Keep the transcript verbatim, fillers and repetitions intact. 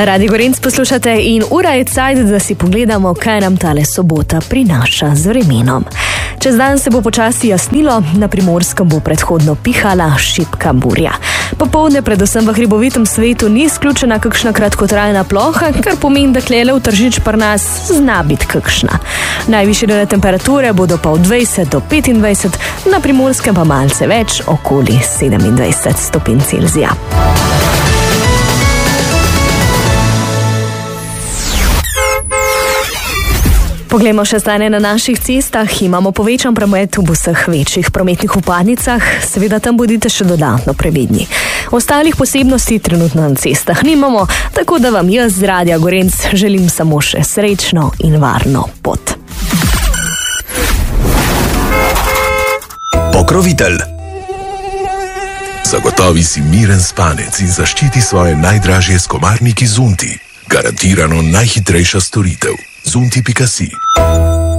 Radio Gorenc poslušate in ura je cajt, da si pogledamo, kaj nam tale sobota prinaša z vremenom. Čez dan se bo počasi jasnilo, na Primorskem bo predhodno pihala šibka burja. Popoldne predvsem v hribovitem svetu ni izključena kakšna kratkotrajna ploha, kar pomeni, da klele v Tržič pri nas zna biti kakšna. Najvišje dnevne temperature bodo pa od dvajset do petindvajset, na Primorskem pa malce več, okoli sedemindvajset stopinj Celzija. Poglejmo še stanje na naših cestah. Imamo povečan promet v vseh večjih prometnih vpadnicah, seveda tam bodite še dodatno previdni. Ostalih posebnosti trenutno na cestah nimamo, tako da vam jaz z Radia Gorenc želim samo še srečno in varno pot. Pokrovitelj. Zagotovi si miren spanec in zaščiti svoje najdražje s komarniki Zunti. Garantirano najhitrejša storitev. zunti pika si.